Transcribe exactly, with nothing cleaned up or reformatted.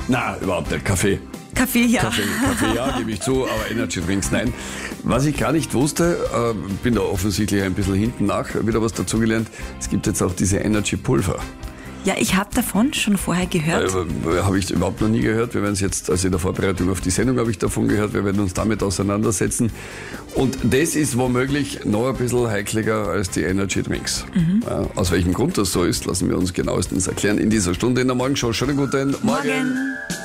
Na, überhaupt nicht. Kaffee. Kaffee, ja. Kaffee, Kaffee ja, gebe ich zu, aber Energy Drinks nein. Was ich gar nicht wusste, äh, bin da offensichtlich ein bisschen hinten nach, wieder was dazugelernt, es gibt jetzt auch diese Energy Pulver. Ja, ich habe davon schon vorher gehört. Äh, habe ich überhaupt noch nie gehört. Wir werden es jetzt, also in der Vorbereitung auf die Sendung habe ich davon gehört, wir werden uns damit auseinandersetzen. Und das ist womöglich noch ein bisschen heikliger als die Energy Drinks. Mhm. Ja, aus welchem Grund das so ist, lassen wir uns genauestens erklären in dieser Stunde in der Morgenshow. Schönen guten Morgen. Morgen.